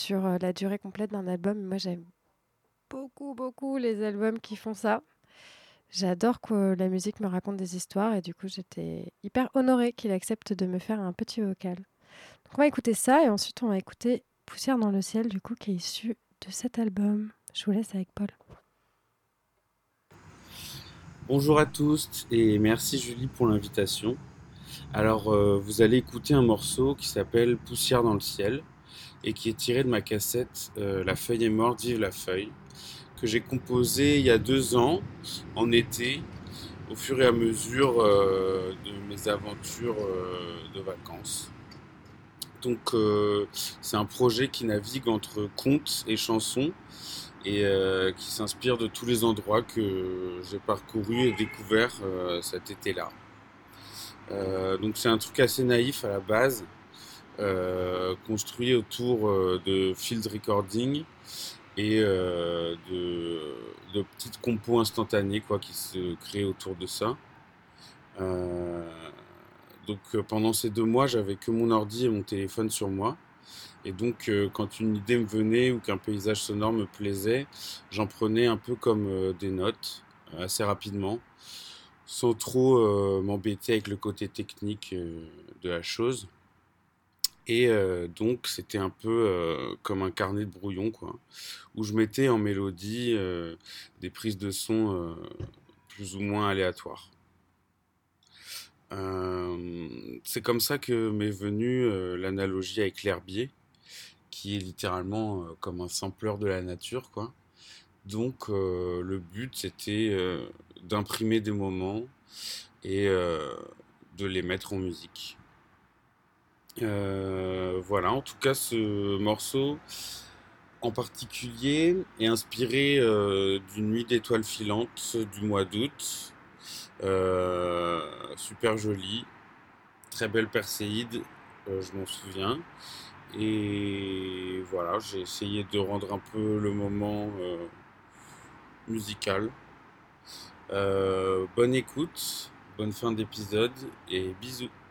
sur la durée complète d'un album. Moi, j'aime beaucoup, beaucoup les albums qui font ça. J'adore que la musique me raconte des histoires et du coup, j'étais hyper honorée qu'il accepte de me faire un petit vocal. Donc, on va écouter ça et ensuite, on va écouter Poussière dans le ciel, du coup, qui est issu de cet album. Je vous laisse avec Paul. Bonjour à tous et merci Julie pour l'invitation. Alors, vous allez écouter un morceau qui s'appelle Poussière dans le ciel et qui est tiré de ma cassette La feuille est morte, vive la feuille, que j'ai composé il y a 2 ans, en été, au fur et à mesure de mes aventures de vacances. Donc, c'est un projet qui navigue entre contes et chansons et qui s'inspire de tous les endroits que j'ai parcourus et découverts cet été-là. Donc c'est un truc assez naïf à la base, construit autour de field recording et de petites compos instantanées quoi, qui se créent autour de ça. Euh, donc pendant ces 2 mois, j'avais que mon ordi et mon téléphone sur moi. Et donc quand une idée me venait ou qu'un paysage sonore me plaisait, j'en prenais un peu comme des notes assez rapidement sans trop m'embêter avec le côté technique de la chose. Et donc, c'était un peu comme un carnet de brouillon, quoi, où je mettais en mélodie des prises de son plus ou moins aléatoires. C'est comme ça que m'est venue l'analogie avec l'herbier, qui est littéralement comme un sampleur de la nature, quoi. Donc, le but, c'était d'imprimer des moments et de les mettre en musique. Voilà, en tout cas, ce morceau en particulier est inspiré d'une nuit d'étoiles filantes du mois d'août. Super jolie, très belle perséide, je m'en souviens. Et voilà, j'ai essayé de rendre un peu le moment musical. Bonne écoute, bonne fin d'épisode et bisous.